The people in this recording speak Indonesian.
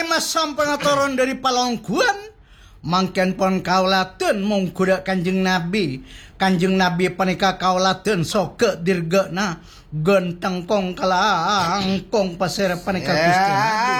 mas sampun turun dari palongguan. Mangken pon kaulaten mung kuda Kanjeng Nabi. Kanjeng Nabi panika kaulaten soke dirgana genteng kong kalangkong pasir panika Gusti Nabi.